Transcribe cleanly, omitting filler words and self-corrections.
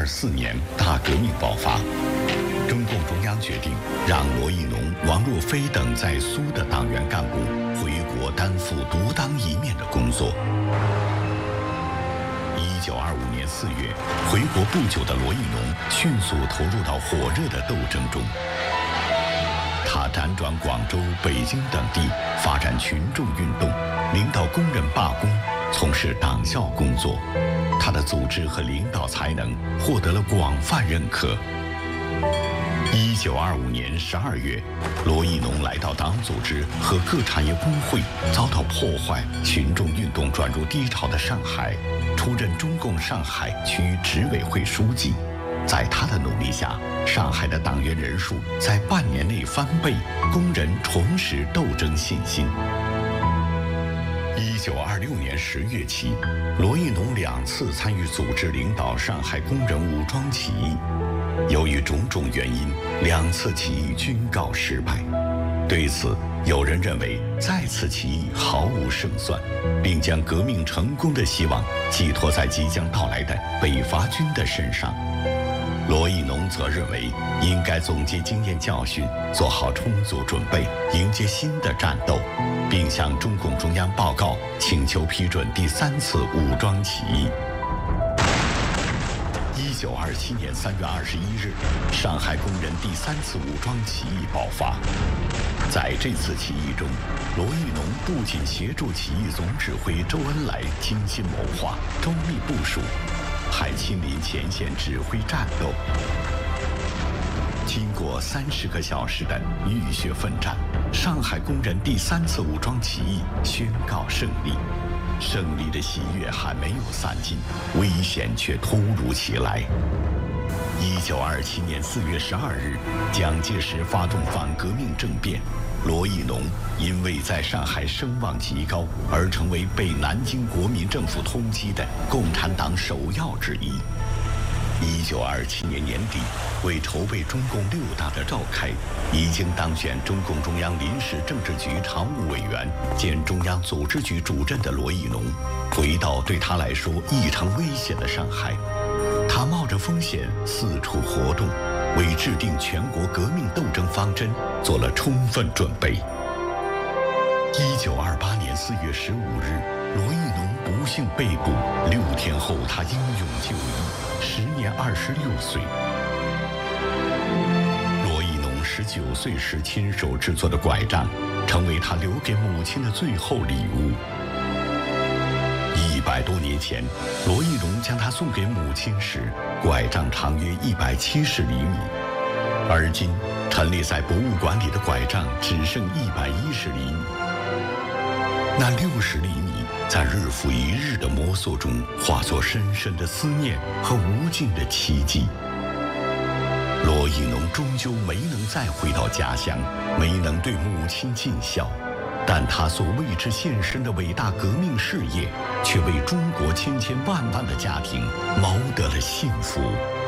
1924年，大革命爆发，中共中央决定让罗亦农、王若飞等在苏的党员干部回国担负独当一面的工作。1925年4月，回国不久的罗亦农迅速投入到火热的斗争中。他辗转广州、北京等地，发展群众运动，领导工人罢工，从事党校工作。他的组织和领导才能获得了广泛认可。1925年12月，罗亦农来到党组织和各产业工会遭到破坏，群众运动转入低潮的上海，出任中共上海区执委会书记。在他的努力下，上海的党员人数在半年内翻倍，工人重拾斗争信心。1926年10月起，罗亦农2次参与组织领导上海工人武装起义，由于种种原因，2次起义均告失败。对此，有人认为再次起义毫无胜算，并将革命成功的希望寄托在即将到来的北伐军的身上。罗亦农则认为应该总结经验教训，做好充足准备，迎接新的战斗，并向中共中央报告，请求批准第3次武装起义。1927年3月21日，上海工人第3次武装起义爆发。在这次起义中，罗亦农不仅协助起义总指挥周恩来精心谋划、周密部署，还亲临前线指挥战斗。经过30个小时的浴血奋战，上海工人第3次武装起义宣告胜利。胜利的喜悦还没有散尽，危险却突如其来。1927年4月12日，蒋介石发动反革命政变，罗亦农因为在上海声望极高，而成为被南京国民政府通缉的共产党首要之一。1927年年底，为筹备中共6大的召开，已经当选中共中央临时政治局常务委员兼中央组织局主任的罗亦农，回到对他来说异常危险的上海。他冒着风险四处活动，为制定全国革命斗争方针做了充分准备。1928年4月15日，罗亦农不幸被捕，6天后他英勇就义，时年26岁。罗亦农19岁时亲手制作的拐杖，成为他留给母亲的最后礼物。100多年前，罗亦农将它送给母亲时，拐杖长约170厘米，而今陈列在博物馆里的拐杖只剩110厘米。那60厘米在日复一日的摸索中，化作深深的思念和无尽的奇迹。罗亦农终究没能再回到家乡，没能对母亲尽孝，但他所为之献身的伟大革命事业，却为中国千千万万的家庭谋得了幸福。